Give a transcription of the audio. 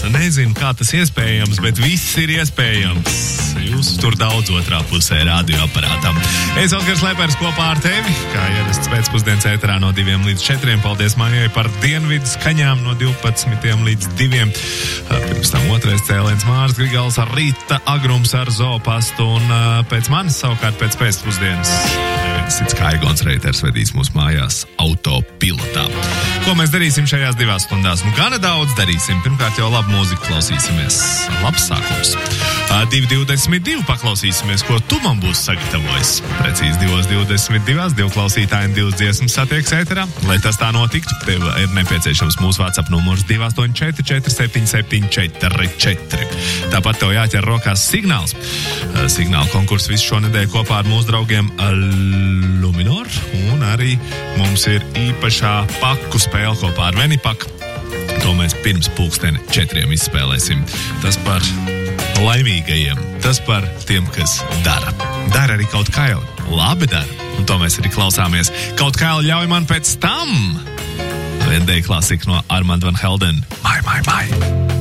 Nezinu, kā tas iespējams, bet viss ir iespējams. Jūs tur daudz otrā pusē radioaparātam. Es Oskars Lepers kopā ar tevi, kā ierasts pēcpusdienas ēterā no 2 līdz 4. Paldies Maijai par dienvidu skaņām no 12 līdz 2. Pirms tam otrais cēliens Mārs Grigals ar rīta agrums ar Zoopastu un pēc manis savukārt pēc pēcpusdienas. Cits kā Egons Reiters vedīs mūsu mājās autopilotā. Ko mēs darīsim šajās 2 stundās? Gana daudz darīsim. Pirmkārt jau labu mūziku klausīsimies. Labs sākums. 2.22 paklausīsimies, ko tu man būsi sagatavojis. Precīzi 2.22, 2 klausītāji un 2 dziesmas satiekas ēterā. Lai tas tā notiktu, tev ir nepieciešams mūsu WhatsApp numurs 284 477 44. Tāpat tev jāķer rokās signāls. Signāla konkurss visu šo nedēļu kopā ar mūsu draugiem Luminor. Un arī mums ir īpašā paku spēle kopā ar Venipaku. To mēs pirms 4 izspēlēsim. Tas par laimīgajiem, tas par tiem, kas dara. Dara arī kaut kā jau labi dara. Un to mēs arī klausāmies. Kaut kā jau ļauj man pēc tam. Vendēja klasika no Armand van Helden. Mai.